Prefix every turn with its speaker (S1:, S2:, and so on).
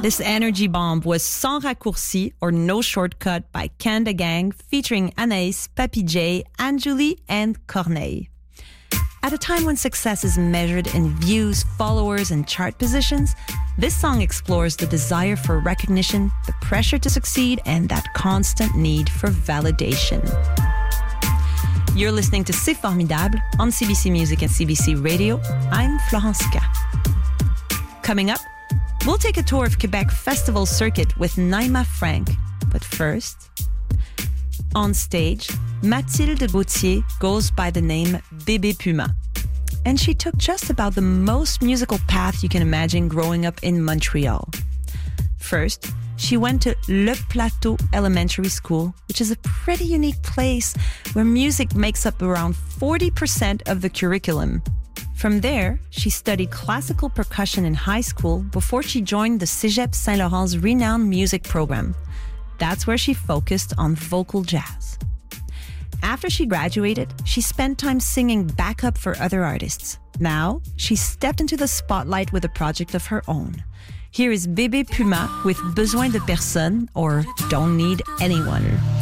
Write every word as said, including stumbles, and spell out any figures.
S1: This energy bomb was Sans Raccourci or No Shortcut by Kanda Gang featuring Anaïs, Papi J, Anjuli, and Corneille. At a time when success is measured in views, followers, and chart positions, this song explores the desire for recognition, the pressure to succeed, and that constant need for validation. You're listening to C'est Formidable on C B C Music and C B C Radio. I'm Florence K. Coming up, we'll take a tour of Quebec Festival Circuit with Naima Frank. But first, on stage, Mathilde Gauthier goes by the name Bébé Puma. And she took just about the most musical path you can imagine growing up in Montreal. First, she went to Le Plateau Elementary School, which is a pretty unique place where music makes up around forty percent of the curriculum. From there, she studied classical percussion in high school before she joined the Cégep Saint-Laurent's renowned music program. That's where she focused on vocal jazz. After she graduated, she spent time singing backup for other artists. Now, she stepped into the spotlight with a project of her own. Here is Bébé Puma with Besoin de Personne, or Don't Need Anyone.